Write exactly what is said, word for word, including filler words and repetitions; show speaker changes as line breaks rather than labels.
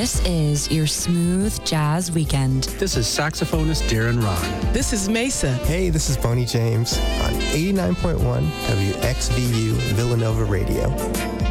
This is your smooth jazz weekend.
This is saxophonist Darren Ron.
This is Mesa.
Hey, this is Boney James on eighty-nine point one W X V U Villanova Radio.